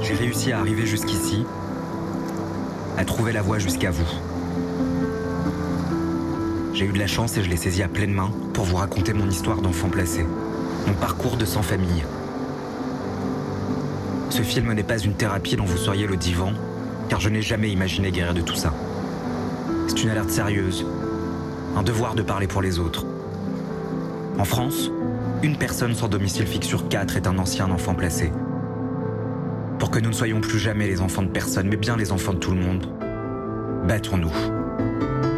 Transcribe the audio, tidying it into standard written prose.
J'ai réussi à arriver jusqu'ici, à trouver la voie jusqu'à vous. J'ai eu de la chance et je l'ai saisie à pleine main pour vous raconter mon histoire d'enfant placé, mon parcours de sans-famille. Ce film n'est pas une thérapie dont vous seriez le divan, car je n'ai jamais imaginé guérir de tout ça. C'est une alerte sérieuse, un devoir de parler pour les autres. En France, une personne sans domicile fixe sur 4 est un ancien enfant placé. Pour que nous ne soyons plus jamais les enfants de personne, mais bien les enfants de tout le monde, battons-nous.